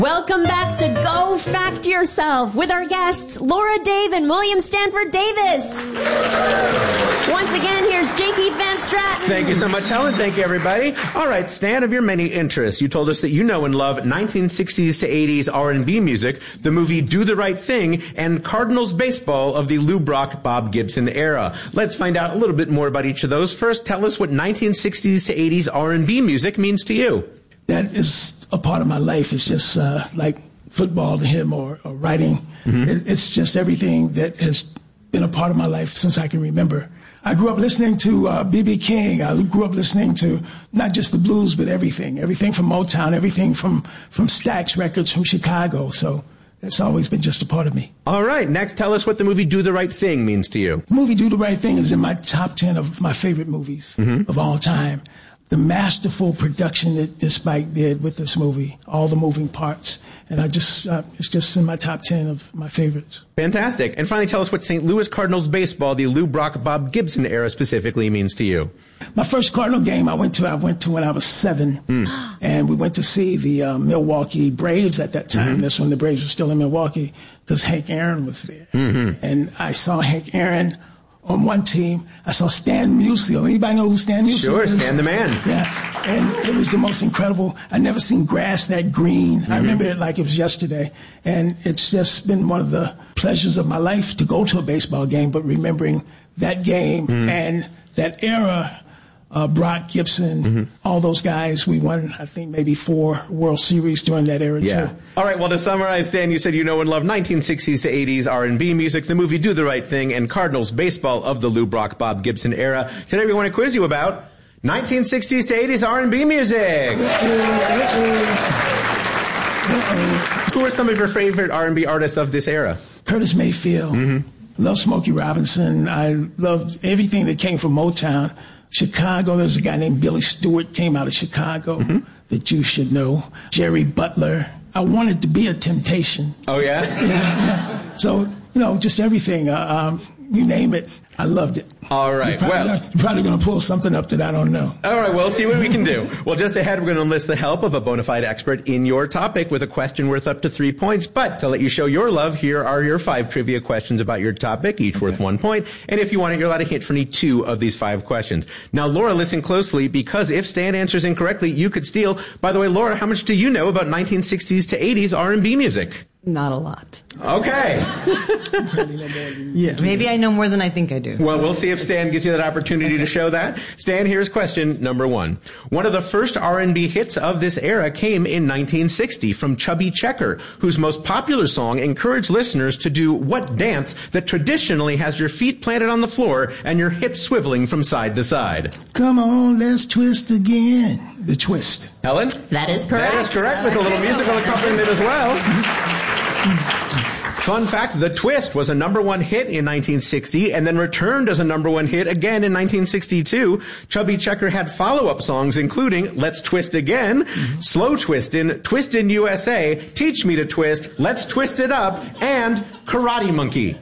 Welcome back to Go Fact Yourself with our guests, Laura Dave and William Stanford Davis. Once again, here's Jakey Van Stratton. Thank you so much, Helen. Thank you, everybody. All right, Stan, of your many interests, you told us that you know and love 1960s to 80s R&B music, the movie Do the Right Thing, and Cardinals baseball of the Lou Brock, Bob Gibson era. Let's find out a little bit more about each of those. First, tell us what 1960s to 80s R&B music means to you. That is a part of my life. It's just like football to him or writing. Mm-hmm. It's just everything that has been a part of my life since I can remember. I grew up listening to B.B. King. I grew up listening to not just the blues, but everything from Motown, everything from Stax Records from Chicago. So that's always been just a part of me. All right. Next, tell us what the movie Do the Right Thing means to you. The movie Do the Right Thing is in my top 10 of my favorite movies of all time. The masterful production that Spike did with this movie, all the moving parts. And it's just in my top 10 of my favorites. Fantastic. And finally, tell us what St. Louis Cardinals baseball, the Lou Brock, Bob Gibson era specifically means to you. My first Cardinal game I went to when I was 7. And we went to see the Milwaukee Braves at that time. That's when the Braves were still in Milwaukee because Hank Aaron was there. And I saw Hank Aaron on one team. I saw Stan Musial. Anybody know who Stan Musial is? Sure, Stan the man. Yeah, and it was the most incredible. I never seen grass that green. I remember it like it was yesterday. And it's just been one of the pleasures of my life to go to a baseball game, but remembering that game and that era, Brock, Gibson, all those guys, we won, I think, maybe 4 World Series during that era, too. All right, well, to summarize, Stan, you said you know and love 1960s to 80s R&B music, the movie Do the Right Thing, and Cardinals baseball of the Lou Brock, Bob Gibson era. Today we want to quiz you about 1960s to 80s R&B music. Who are some of your favorite R&B artists of this era? Curtis Mayfield. Love Smokey Robinson. I loved everything that came from Motown. Chicago, there's a guy named Billy Stewart, came out of Chicago that you should know. Jerry Butler. I wanted to be a Temptation. Oh, yeah? Yeah. So, just everything. You name it. I loved it. All right. You're probably going to pull something up that I don't know. All right. Well, let's see what we can do. Well, just ahead, we're going to enlist the help of a bona fide expert in your topic with a question worth up to 3 points. But to let you show your love, here are your 5 trivia questions about your topic, each worth 1 point. And if you want it, you're allowed to hit for any 2 of these 5 questions. Now, Laura, listen closely, because if Stan answers incorrectly, you could steal. By the way, Laura, how much do you know about 1960s to 80s R&B music? Not a lot. Okay. Yeah, maybe I know more than I think I do. Well, we'll see if Stan gives you that opportunity to show that. Stan, here's question number 1. One of the first R&B hits of this era came in 1960 from Chubby Checker, whose most popular song encouraged listeners to do what dance that traditionally has your feet planted on the floor and your hips swiveling from side to side? Come on, let's twist again. The twist. Helen? That is correct. That is correct, with a little musical accompaniment as well. Fun fact, The Twist was a #1 hit in 1960 and then returned as a #1 hit again in 1962. Chubby Checker had follow-up songs including Let's Twist Again, Slow Twistin' USA, Teach Me to Twist, Let's Twist It Up, and Karate Monkey.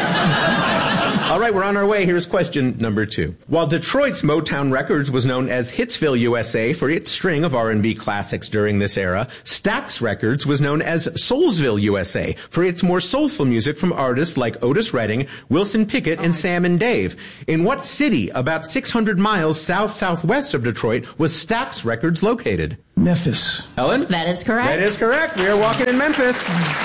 All right, we're on our way. Here's question number 2. While Detroit's Motown Records was known as Hitsville USA for its string of R&B classics during this era, Stax Records was known as Soulsville USA for its more soulful music from artists like Otis Redding, Wilson Pickett, and Sam and Dave. In what city, about 600 miles south-southwest of Detroit, was Stax Records located? Memphis. Helen? That is correct. That is correct. We are walking in Memphis.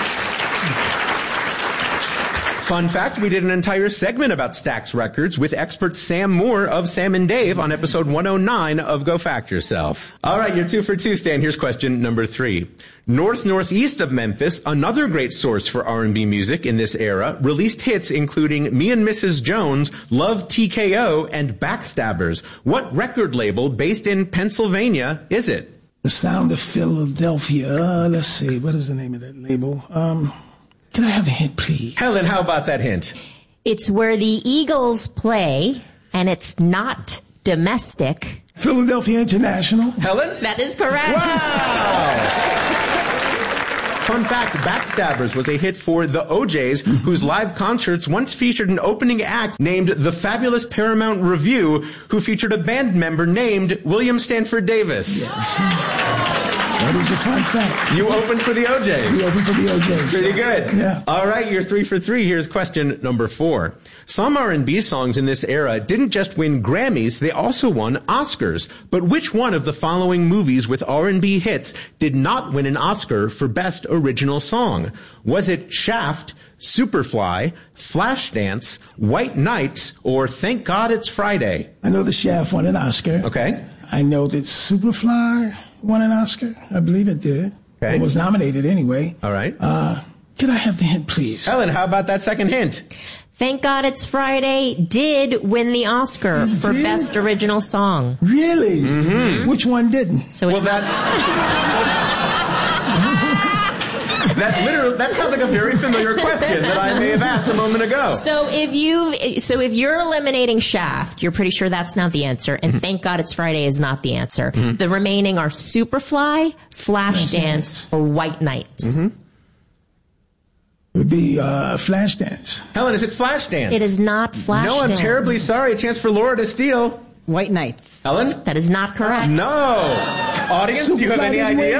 Fun fact, we did an entire segment about Stax Records with expert Sam Moore of Sam and Dave on episode 109 of Go Fact Yourself. All right, you're 2 for 2, Stan. Here's question number 3. Northeast of Memphis, another great source for R&B music in this era, released hits including Me and Mrs. Jones, Love TKO, and Backstabbers. What record label based in Pennsylvania is it? The Sound of Philadelphia. Let's see, what is the name of that label? Can I have a hint, please? Helen, how about that hint? It's where the Eagles play, and it's not domestic. Philadelphia International. Helen? That is correct. Wow! Fun fact, Backstabbers was a hit for the OJs, whose live concerts once featured an opening act named The Fabulous Paramount Revue, who featured a band member named William Stanford Davis. Yes. That is a fun fact. You opened for the OJs. We opened for the OJs. Pretty good. Yeah. All right, you're 3 for 3. Here's question number 4. Some R&B songs in this era didn't just win Grammys, they also won Oscars. But which one of the following movies with R&B hits did not win an Oscar for Best Original Song? Was it Shaft, Superfly, Flashdance, White Nights, or Thank God It's Friday? I know the Shaft won an Oscar. Okay. I know that Superfly won an Oscar. I believe it did. Okay. It was nominated anyway. All right. Could I have the hint, please? Helen, how about that second hint? Thank God It's Friday did win the Oscar for did? Best Original Song. Really? Mm-hmm. Which one didn't? So it's that sounds like a very familiar question that I may have asked a moment ago. So if you're eliminating Shaft, you're pretty sure that's not the answer, and Thank God It's Friday is not the answer. Mm-hmm. The remaining are Superfly, Flashdance, or White Nights. Mm-hmm. It would be Flashdance. Helen, is it Flashdance? It is not Flashdance. No, I'm terribly sorry. A chance for Laura to steal. White Nights. Helen? That is not correct. No. Audience, do you have any idea?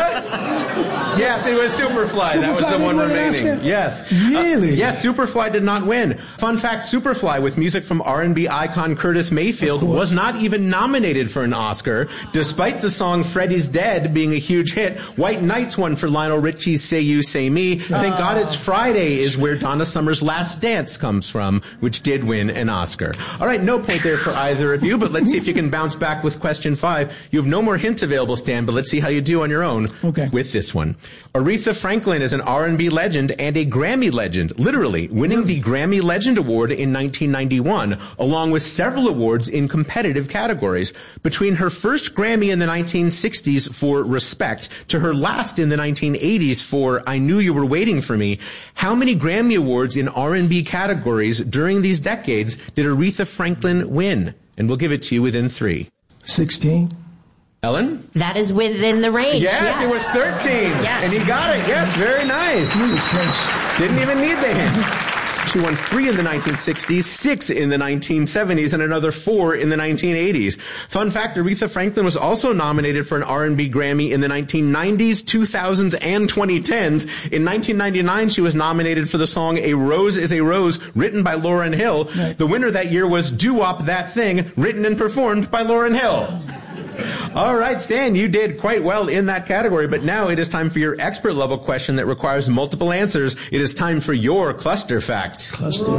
Yes, it was Superfly. That was the one remaining. Yes. Really? Yes, Superfly did not win. Fun fact, Superfly, with music from R&B icon Curtis Mayfield, was not even nominated for an Oscar, despite the song Freddy's Dead being a huge hit. White Nights won for Lionel Richie's Say You, Say Me. Thank God It's Friday is where Donna Summer's Last Dance comes from, which did win an Oscar. All right, no point there for either of you, but let's see if you can bounce back with question 5. You have no more hints available, Stan, but let's see how you do on your own with this one. Aretha Franklin is an R&B legend and a Grammy legend, literally winning the Grammy Legend Award in 1991, along with several awards in competitive categories. Between her first Grammy in the 1960s for Respect to her last in the 1980s for I Knew You Were Waiting for Me, how many Grammy Awards in R&B categories during these decades did Aretha Franklin win? And we'll give it to you within 3. 16. Ellen? That is within the range. Yes, it was 13. Yes. And he got it. Yes, very nice. He was close. Didn't even need the hint. She won 3 in the 1960s, 6 in the 1970s, and another 4 in the 1980s. Fun fact, Aretha Franklin was also nominated for an R&B Grammy in the 1990s, 2000s, and 2010s. In 1999, she was nominated for the song A Rose is a Rose, written by Lauryn Hill. Right. The winner that year was Doo-Wop That Thing, written and performed by Lauryn Hill. All right, Stan, you did quite well in that category, but now it is time for your expert level question that requires multiple answers. It is time for your cluster fact. Cluster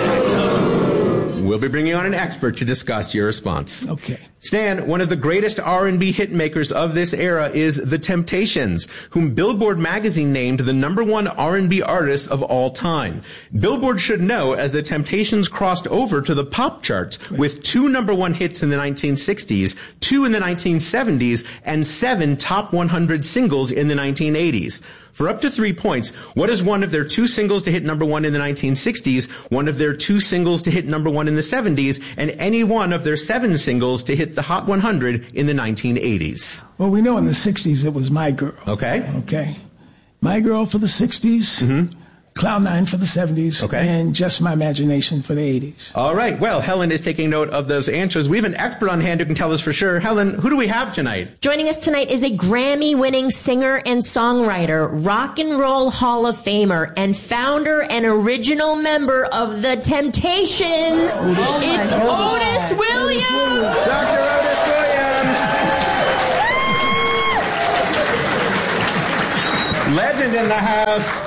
fact. We'll be bringing on an expert to discuss your response. Okay. Stan, one of the greatest R&B hit makers of this era is The Temptations, whom Billboard magazine named the #1 R&B artist of all time. Billboard should know, as The Temptations crossed over to the pop charts with 2 #1 hits in the 1960s, 2 in the 1970s, and 7 top 100 singles in the 1980s. For up to 3 points, what is one of their 2 singles to hit #1 in the 1960s, one of their 2 singles to hit #1 in the 70s, and any one of their 7 singles to hit the Hot 100 in the 1980s? Well, we know in the 60s it was My Girl. Okay. Okay. My Girl for the 60s. Mm-hmm. Cloud 9 for the 70s, and Just My Imagination for the 80s. All right. Well, Helen is taking note of those answers. We have an expert on hand who can tell us for sure. Helen, who do we have tonight? Joining us tonight is a Grammy-winning singer and songwriter, Rock and Roll Hall of Famer, and founder and original member of The Temptations. It's Otis Williams. Dr. Otis Williams. Legend in the house.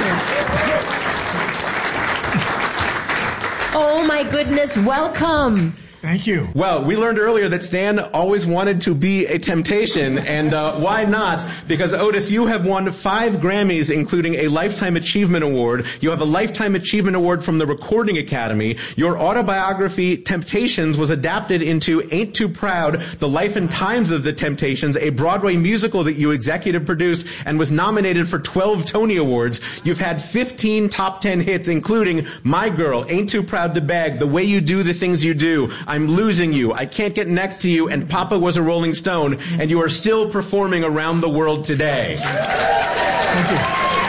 Oh my goodness, welcome. Thank you. Well, we learned earlier that Stan always wanted to be a temptation, and why not? Because, Otis, you have won 5 Grammys, including a Lifetime Achievement Award. You have a Lifetime Achievement Award from the Recording Academy. Your autobiography, Temptations, was adapted into Ain't Too Proud, The Life and Times of the Temptations, a Broadway musical that you executive produced and was nominated for 12 Tony Awards. You've had 15 top 10 hits, including My Girl, Ain't Too Proud to Beg, The Way You Do the Things You Do, I'm Losing You, I Can't Get Next to You, and Papa Was a Rolling Stone, and you are still performing around the world today. Thank you.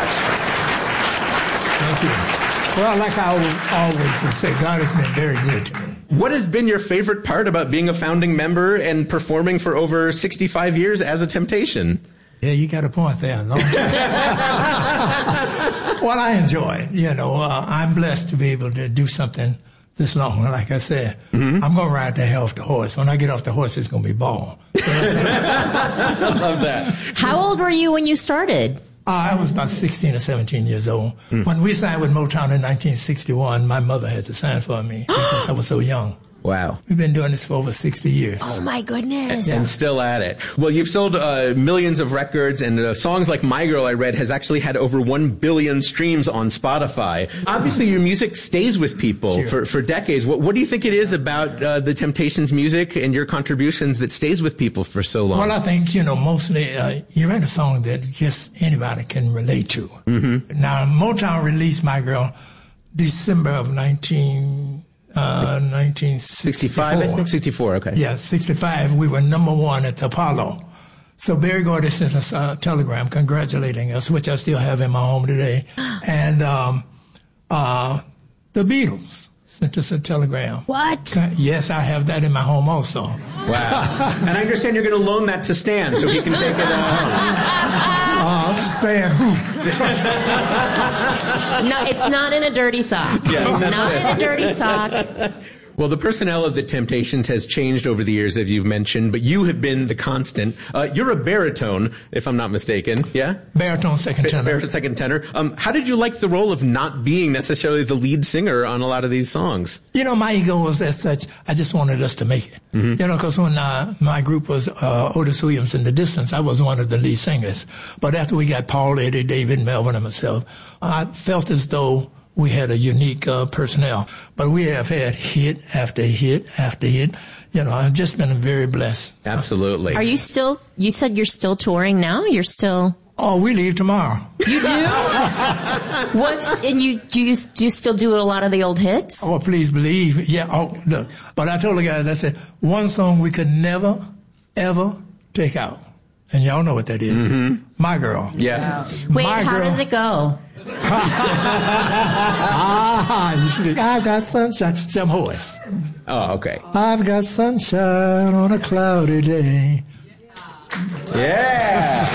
Thank you. Well, like I always would say, God has been very good to me. What has been your favorite part about being a founding member and performing for over 65 years as a Temptation? Yeah, you got a point there. No? Well, I enjoy it. I'm blessed to be able to do something this long. Like I said, I'm going to ride the hell off the horse. When I get off the horse, it's going to be ball. I love that. How old were you when you started? I was about 16 or 17 years old. When we signed with Motown in 1961, my mother had to sign for me because I was so young. Wow. We've been doing this for over 60 years. Oh my goodness. And still at it. Well, you've sold millions of records, and songs like My Girl, I read, has actually had over 1 billion streams on Spotify. Obviously, your music stays with people for decades. What do you think it is about the Temptations' music and your contributions that stays with people for so long? Well, I think, mostly you write a song that just anybody can relate to. Now, Motown released My Girl December of 1965, I think 64, okay. Yeah, 65. We were number one at the Apollo. So Berry Gordy sent us a telegram congratulating us, which I still have in my home today. And the Beatles sent us a telegram. What? Yes, I have that in my home also. Wow. And I understand you're going to loan that to Stan so he can take it home. Stan who? No, it's not in a dirty sock. Yeah, it's not in a dirty sock. Well, the personnel of the Temptations has changed over the years, as you've mentioned, but you have been the constant. You're a baritone, if I'm not mistaken, yeah? Baritone second tenor. Baritone second tenor. How did you like the role of not being necessarily the lead singer on a lot of these songs? My ego was as such, I just wanted us to make it. Because when my group was Otis Williams and the Distance, I was one of the lead singers. But after we got Paul, Eddie, David, Melvin, and myself, I felt as though we had a unique personnel. But we have had hit after hit after hit. I've just been very blessed. Absolutely. Are you still, you said you're still touring now? You're still... Oh, we leave tomorrow. You do? Do you still do a lot of the old hits? Oh, please believe. Yeah. Oh, look. But I told the guys, I said, one song we could never, ever take out. And y'all know what that is. My Girl. Yeah. Wait, My how Girl. does it go? You see, I've got sunshine. See, I'm hoarse. Oh, okay. I've got sunshine on a cloudy day. Yeah.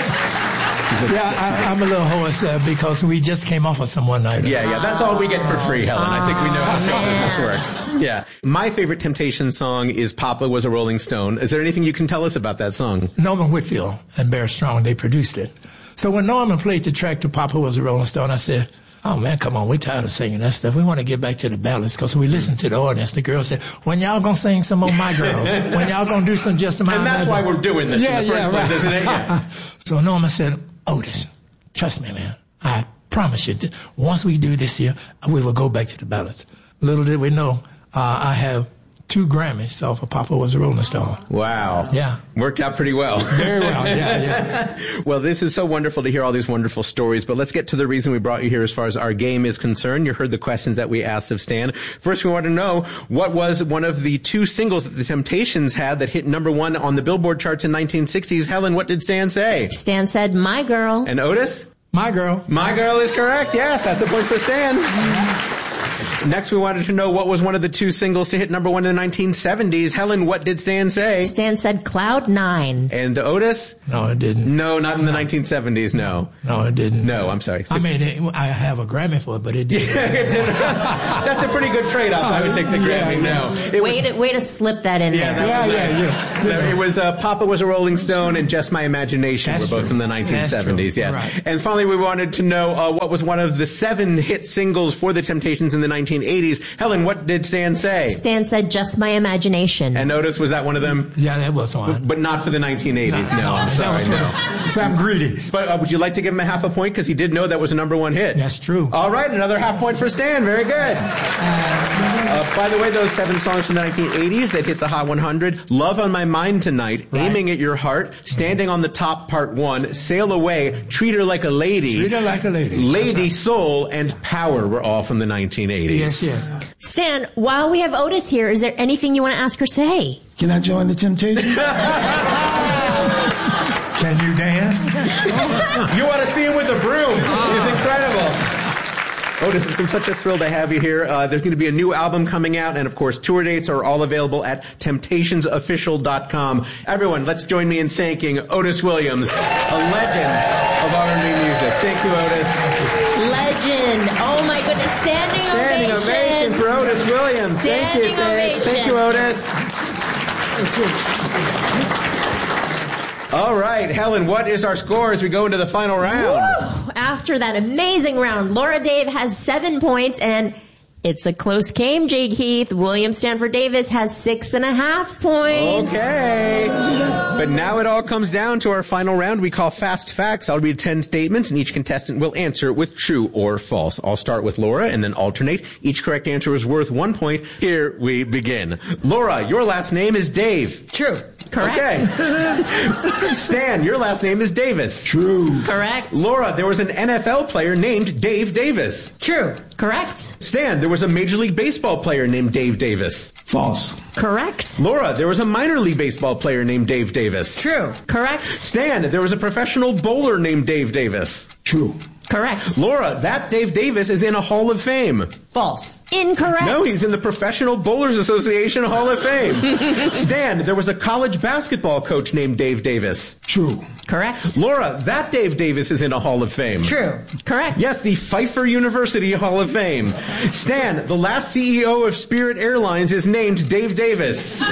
Yeah, I'm a little hoarse because we just came off of some one night. Yeah, that's all we get for free, Helen. I think we know how show business works. Yeah. My favorite Temptation song is Papa Was a Rolling Stone. Is there anything you can tell us about that song? Norman Whitfield and Bear Strong, they produced it. So when Norman played the track to Papa Was a Rolling Stone, I said, oh man, come on, we're tired of singing that stuff. We want to get back to the ballads because we listened to the audience. The girl said, when y'all gonna sing some more My Girl? When y'all gonna do some Just My And that's why we're doing this in the first place, right. isn't it? Yeah. So Norman said, Otis, trust me, man. I promise you, once we do this here, we will go back to the ballads. Little did we know, I have 2 Grammys off of Papa Was a Rolling Stone. Wow. Yeah. Worked out pretty well. Very well, yeah. Well, this is so wonderful to hear all these wonderful stories, but let's get to the reason we brought you here as far as our game is concerned. You heard the questions that we asked of Stan. First, we want to know what was one of the 2 singles that the Temptations had that hit number 1 on the Billboard charts in 1960s. Helen, what did Stan say? Stan said, My Girl. And Otis? My Girl. My Girl is correct. Yes, that's a point for Stan. Next, we wanted to know what was one of the 2 singles to hit number 1 in the 1970s. Helen, what did Stan say? Stan said Cloud 9. And Otis? No, it didn't. No, not in the 1970s, no. No, it didn't. No, I'm sorry. I mean, I have a Grammy for it, but it didn't. That's a pretty good trade-off. I would take the Grammy now. Way to slip that in there. Yeah. It was Papa Was a Rolling Stone and Just My Imagination were both in the 1970s, yes. Right. And finally, we wanted to know what was one of the 7 hit singles for the Temptations in the 1980s. Helen, what did Stan say? Stan said Just My Imagination. And Otis, was that one of them? Yeah, that was one. But not for the 1980s. No, I'm sorry, no. So I'm greedy. But would you like to give him a half a point? Because he did know that was a number 1 hit. That's true. All right, another half point for Stan. Very good. By the way, those 7 songs from the 1980s that hit the Hot 100, Love on My Mind Tonight, Right. Aiming at Your Heart, Standing on the Top Part 1, Sail Away, Treat Her Like a Lady, Treat Her Like a Lady. Lady Soul, and Power were all from the 1980s. Yes. Stan, while we have Otis here, is there anything you want to ask or say? Can I join the Temptations? Can you dance? You ought to see him with a broom. It's incredible. Otis, it's been such a thrill to have you here. There's going to be a new album coming out, and of course, tour dates are all available at temptationsofficial.com. Everyone, let's join me in thanking Otis Williams, a legend of R&B music. Thank you, Otis. Legend. Oh my goodness. Standing ovation for Otis Williams. Standing ovation. Thank you, Otis. All right, Helen, what is our score as we go into the final round? Woo! After that amazing round, Laura Dave has 7 points, and it's a close game, Jay Keith. William Stanford Davis has 6.5 points. Okay. But now it all comes down to our final round we call Fast Facts. I'll read 10 statements, and each contestant will answer with true or false. I'll start with Laura and then alternate. Each correct answer is worth 1 point. Here we begin. Laura, your last name is Dave. True. Correct. Okay. Stan, your last name is Davis. True. Correct. Laura, there was an NFL player named Dave Davis. True. Correct. Stan, there was a Major League Baseball player named Dave Davis. False. Correct. Laura, there was a minor league baseball player named Dave Davis. True. Correct. Stan, there was a professional bowler named Dave Davis. True. Correct. Laura, that Dave Davis is in a Hall of Fame. False. Incorrect. No, he's in the Professional Bowlers Association Hall of Fame. Stan, there was a college basketball coach named Dave Davis. True. Correct. Laura, that Dave Davis is in a Hall of Fame. True. Correct. Yes, the Pfeiffer University Hall of Fame. Stan, the last CEO of Spirit Airlines is named Dave Davis.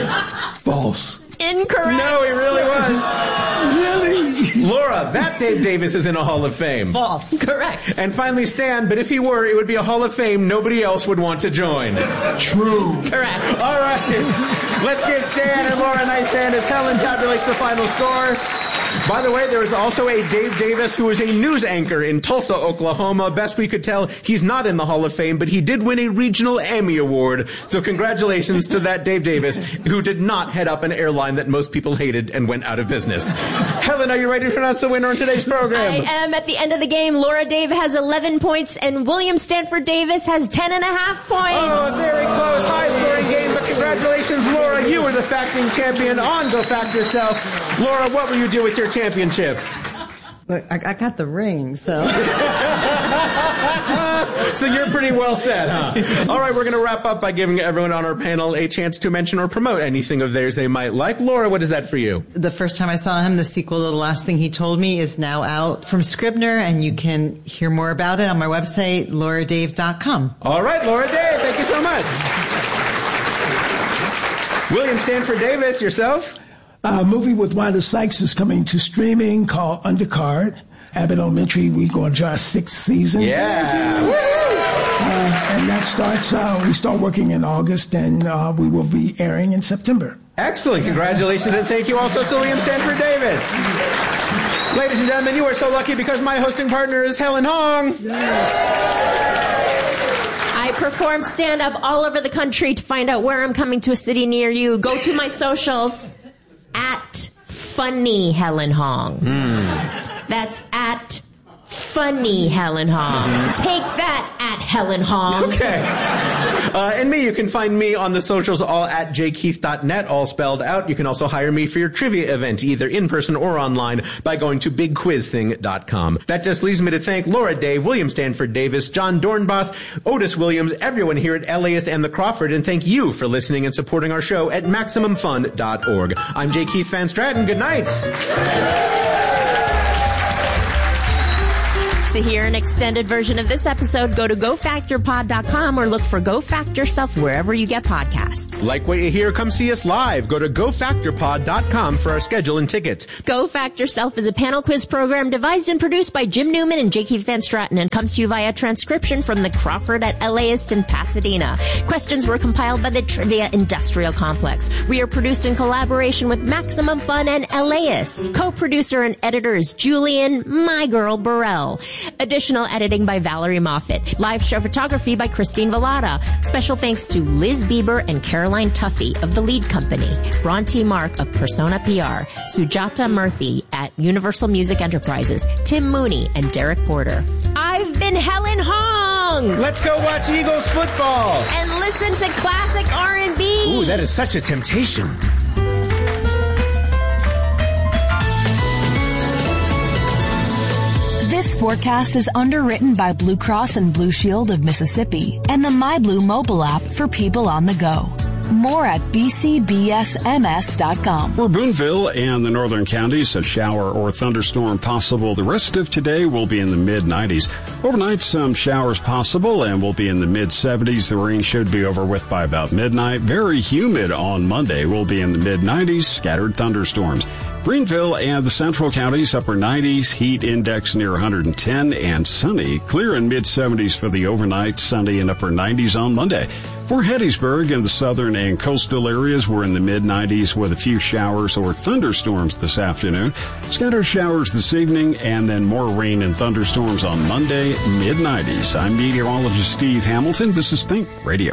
False. Incorrect. No, he really was. Really? Laura, that Dave Davis is in a Hall of Fame. False. Correct. And finally, Stan, but if he were, it would be a Hall of Fame nobody else would want to join. True. Correct. All right. Let's give Stan and Laura a nice hand as Helen tabulates the final score. By the way, there is also a Dave Davis who is a news anchor in Tulsa, Oklahoma. Best we could tell, he's not in the Hall of Fame, but he did win a regional Emmy Award. So congratulations to that Dave Davis, who did not head up an airline that most people hated and went out of business. Helen, are you ready to pronounce the winner in today's program? I am. At the end of the game, Laura Dave has 11 points, and William Stanford Davis has 10.5 points. Oh, very close, high-scoring game, but congratulations, Laura. You were the facting champion on Go Fact Yourself. Laura, what will you do with your championship? Look, I got the ring, so. So you're pretty well set, huh? All right, we're going to wrap up by giving everyone on our panel a chance to mention or promote anything of theirs they might like. Laura, what is that for you? The first time I saw him, the sequel to The Last Thing He Told Me is now out from Scribner, and you can hear more about it on my website, lauradave.com. All right, Laura Dave, thank you so much. William Stanford Davis, yourself? A movie with Wanda Sykes is coming to streaming called Undercard. Abbott Elementary, we go into our 6th season. Yeah. And that starts, we start working in August, and we will be airing in September. Excellent. Congratulations, and thank you also to William Stanford Davis. Ladies and gentlemen, you are so lucky because my hosting partner is Helen Hong. I perform stand-up all over the country. To find out where I'm coming to a city near you, go to my socials at Funny Helen Hong. That's at Funny Helen Hong. Take that at Helen Hong. Okay. And me, you can find me on the socials all at jkeith.net, all spelled out. You can also hire me for your trivia event, either in person or online, by going to bigquizthing.com. That just leaves me to thank Laura Dave, William Stanford Davis, John Dornbos, Otis Williams, everyone here at LAist and the Crawford, and thank you for listening and supporting our show at MaximumFun.org. I'm J. Keith Van Stratton. Good night. To hear an extended version of this episode, go to GoFactorPod.com or look for Go Fact Yourself wherever you get podcasts. Like what you hear? Come see us live. Go to GoFactorPod.com for our schedule and tickets. Go Fact Yourself is a panel quiz program devised and produced by Jim Newman and J. Keith Van Stratton and comes to you via transcription from the Crawford at LAist in Pasadena. Questions were compiled by the Trivia Industrial Complex. We are produced in collaboration with Maximum Fun and LAist. Co-producer and editor is Julian, my girl, Burrell. Additional editing by Valerie Moffat. Live show photography by Christine Vallada. Special thanks to Liz Bieber and Caroline Tuffy of The Lead Company. Bronte Mark of Persona PR. Sujata Murthy at Universal Music Enterprises. Tim Mooney and Derek Porter. I've been Helen Hong! Let's go watch Eagles football! And listen to classic R&B! Ooh, that is such a temptation. This forecast is underwritten by Blue Cross and Blue Shield of Mississippi and the MyBlue mobile app for people on the go. More at bcbsms.com. For Boonville and the northern counties, a shower or thunderstorm possible. The rest of today will be in the mid-90s. Overnight, some showers possible and will be in the mid-70s. The rain should be over with by about midnight. Very humid on Monday. Will be in the mid-90s. Scattered thunderstorms. Greenville and the central counties, upper 90s, heat index near 110, and sunny. Clear in mid-70s for the overnight, sunny and upper 90s on Monday. For Hattiesburg and the southern and coastal areas, we're in the mid-90s with a few showers or thunderstorms this afternoon. Scattered showers this evening, and then more rain and thunderstorms on Monday, mid-90s. I'm meteorologist Steve Hamilton. This is Think Radio.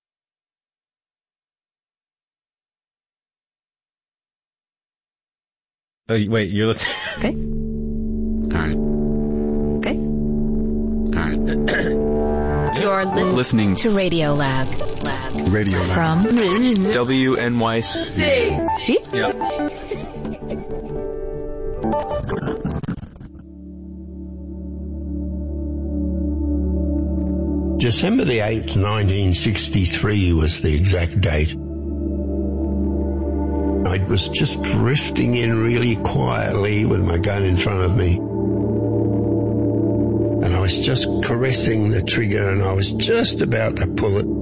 Oh, wait, you're listening? Okay. All right. Okay. All right. You're listening to Radio Lab. Radio Lab. From WNYC. See? Yep. December the 8th, 1963 was the exact date. I was just drifting in really quietly with my gun in front of me. And I was just caressing the trigger and I was just about to pull it.